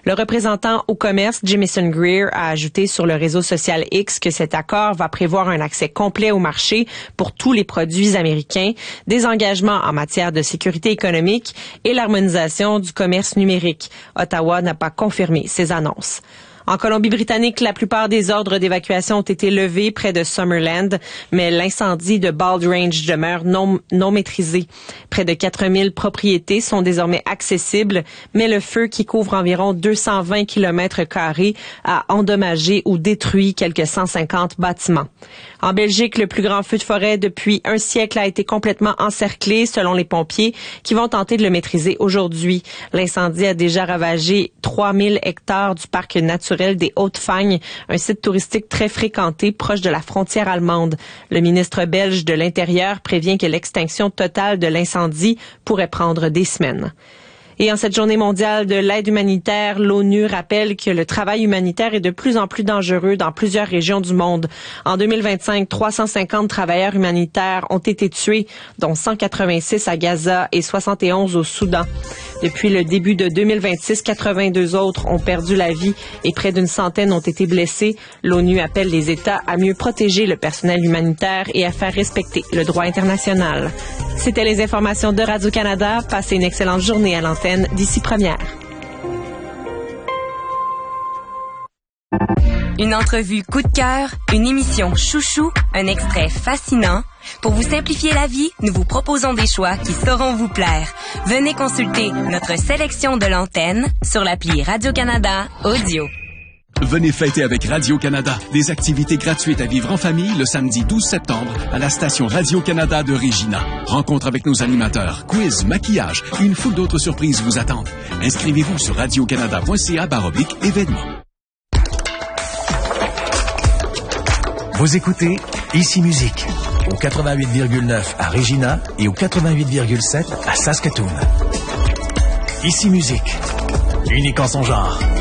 Le représentant au commerce, Jamieson Greer, a ajouté sur le réseau social X que cet accord va prévoir un accès complet au marché pour tous les produits américains, des engagements en matière de sécurité économique et l'harmonisation du commerce numérique. Ottawa n'a pas confirmé ces annonces. En Colombie-Britannique, la plupart des ordres d'évacuation ont été levés près de Summerland, mais l'incendie de Bald Range demeure non maîtrisé. Près de 4000 propriétés sont désormais accessibles, mais le feu qui couvre environ 220 km² a endommagé ou détruit quelques 150 bâtiments. En Belgique, le plus grand feu de forêt depuis un siècle a été complètement encerclé, selon les pompiers, qui vont tenter de le maîtriser aujourd'hui. L'incendie a déjà ravagé 3000 hectares du parc naturel des Hautes-Fagnes, un site touristique très fréquenté proche de la frontière allemande. Le ministre belge de l'Intérieur prévient que l'extinction totale de l'incendie pourrait prendre des semaines. Et en cette journée mondiale de l'aide humanitaire, l'ONU rappelle que le travail humanitaire est de plus en plus dangereux dans plusieurs régions du monde. En 2025, 350 travailleurs humanitaires ont été tués, dont 186 à Gaza et 71 au Soudan. Depuis le début de 2026, 82 autres ont perdu la vie et près d'une centaine ont été blessés. L'ONU appelle les États à mieux protéger le personnel humanitaire et à faire respecter le droit international. C'était les informations de Radio-Canada. Passez une excellente journée à l'antenne d'ici première. Une entrevue coup de cœur, une émission chouchou, un extrait fascinant. Pour vous simplifier la vie, nous vous proposons des choix qui sauront vous plaire. Venez consulter notre sélection de l'antenne sur l'appli Radio-Canada Audio. Venez fêter avec Radio-Canada des activités gratuites à vivre en famille le samedi 12 septembre à la station Radio-Canada de Regina. Rencontre avec nos animateurs, quiz, maquillage et une foule d'autres surprises vous attendent. Inscrivez-vous sur radiocanada.ca/événements. Vous écoutez Ici Musique au 88,9 à Regina et au 88,7 à Saskatoon. Ici Musique, unique en son genre.